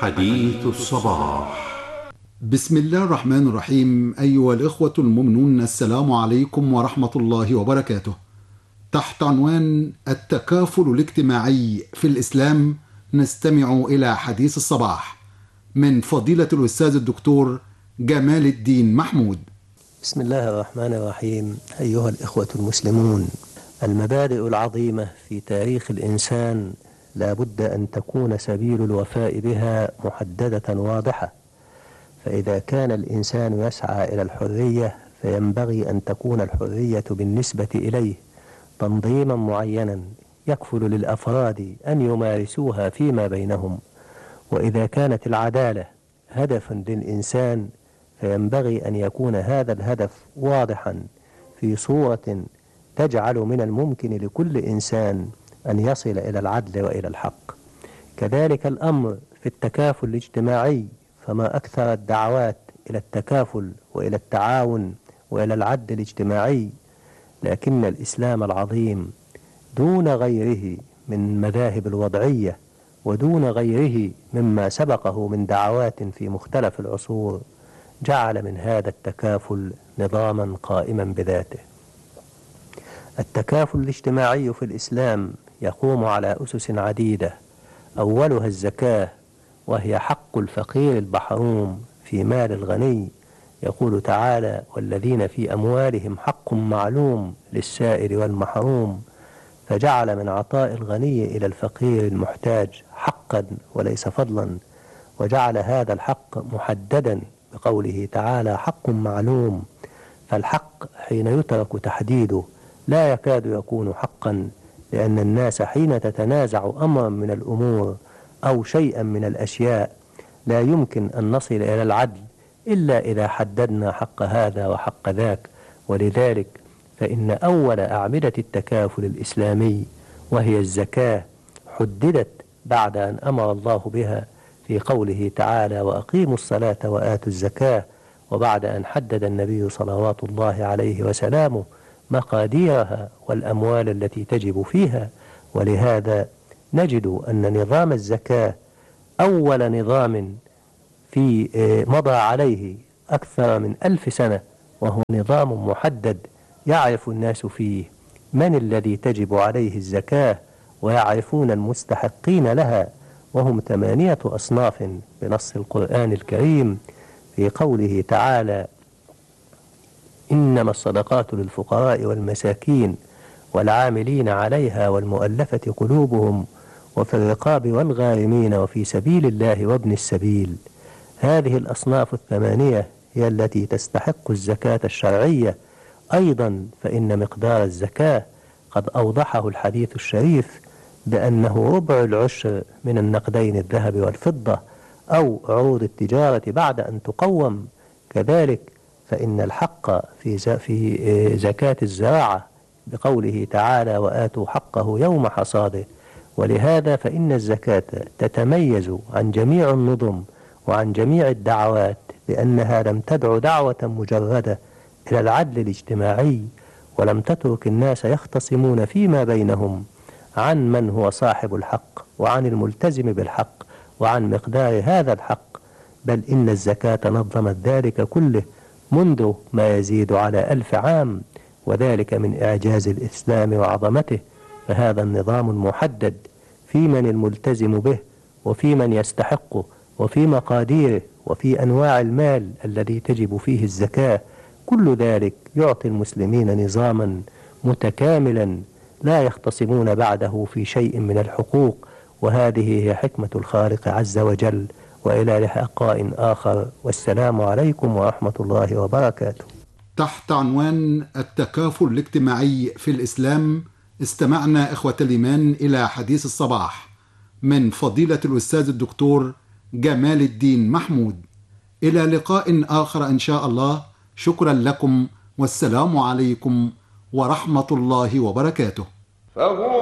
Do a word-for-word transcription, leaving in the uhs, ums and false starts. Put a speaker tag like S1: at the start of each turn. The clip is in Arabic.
S1: حديث الصباح.
S2: بسم الله الرحمن الرحيم. أيها الإخوة المؤمنون، السلام عليكم ورحمة الله وبركاته. تحت عنوان التكافل الاجتماعي في الإسلام نستمع إلى حديث الصباح من فضيلة الأستاذ الدكتور جمال الدين محمود.
S3: بسم الله الرحمن الرحيم. أيها الإخوة المسلمون، المبادئ العظيمة في تاريخ الإنسان لا بد أن تكون سبيل الوفاء بها محددة واضحة. فإذا كان الإنسان يسعى إلى الحرية فينبغي أن تكون الحرية بالنسبة إليه تنظيما معينا يكفل للأفراد أن يمارسوها فيما بينهم. وإذا كانت العدالة هدفا للإنسان فينبغي أن يكون هذا الهدف واضحا في صورة تجعل من الممكن لكل إنسان أن يصل إلى العدل وإلى الحق. كذلك الأمر في التكافل الاجتماعي، فما أكثر الدعوات إلى التكافل وإلى التعاون وإلى العدل الاجتماعي، لكن الإسلام العظيم دون غيره من مذاهب الوضعية ودون غيره مما سبقه من دعوات في مختلف العصور جعل من هذا التكافل نظاما قائما بذاته. التكافل الاجتماعي في الإسلام يقوم على أسس عديدة، أولها الزكاة، وهي حق الفقير المحروم في مال الغني. يقول تعالى: والذين في أموالهم حق معلوم للسائل والمحروم، فجعل من عطاء الغني إلى الفقير المحتاج حقا وليس فضلا، وجعل هذا الحق محددا بقوله تعالى: حق معلوم. فالحق حين يترك تحديده لا يكاد يكون حقا، لأن الناس حين تتنازع أمرا من الأمور أو شيئا من الأشياء لا يمكن أن نصل إلى العدل إلا إذا حددنا حق هذا وحق ذاك. ولذلك فإن أول أعمدة التكافل الإسلامي وهي الزكاة حددت بعد أن أمر الله بها في قوله تعالى: وأقيموا الصلاة وآتوا الزكاة، وبعد أن حدد النبي صلوات الله عليه وسلامه مقاديرها والأموال التي تجب فيها. ولهذا نجد أن نظام الزكاة أول نظام في مضى عليه أكثر من ألف سنة، وهو نظام محدد يعرف الناس فيه من الذي تجب عليه الزكاة، ويعرفون المستحقين لها، وهم ثمانية أصناف بنص القرآن الكريم في قوله تعالى: إنما الصدقات للفقراء والمساكين والعاملين عليها والمؤلفة قلوبهم وفي الرقاب والغارمين وفي سبيل الله وابن السبيل. هذه الأصناف الثمانية هي التي تستحق الزكاة الشرعية. أيضا فإن مقدار الزكاة قد أوضحه الحديث الشريف بأنه ربع العشر من النقدين الذهب والفضة أو عروض التجارة بعد أن تقوم. كذلك فإن الحق في في زكاة الزراعة بقوله تعالى: وآتوا حقه يوم حصاده. ولهذا فإن الزكاة تتميز عن جميع النظم وعن جميع الدعوات بأنها لم تدع دعوة مجردة إلى العدل الاجتماعي، ولم تترك الناس يختصمون فيما بينهم عن من هو صاحب الحق وعن الملتزم بالحق وعن مقدار هذا الحق، بل إن الزكاة نظمت ذلك كله منذ ما يزيد على ألف عام، وذلك من إعجاز الإسلام وعظمته. فهذا النظام المحدد في من الملتزم به وفي من يستحقه وفي مقاديره وفي أنواع المال الذي تجب فيه الزكاة، كل ذلك يعطي المسلمين نظاما متكاملا لا يختصمون بعده في شيء من الحقوق. وهذه هي حكمة الخالق عز وجل. وإلى لقاء آخر، والسلام عليكم ورحمة الله وبركاته.
S2: تحت عنوان التكافل الاجتماعي في الإسلام استمعنا إخوة الإيمان إلى حديث الصباح من فضيلة الأستاذ الدكتور جمال الدين محمود. إلى لقاء آخر إن شاء الله. شكرا لكم، والسلام عليكم ورحمة الله وبركاته.